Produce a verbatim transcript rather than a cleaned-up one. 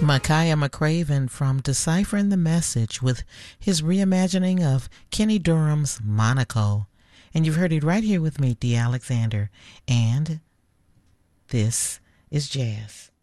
Micaiah McCraven from Deciphering the Message with his reimagining of Kenny Dorham's Monaco. And you've heard it right here with me, Dee Alexander. And this is Jazz.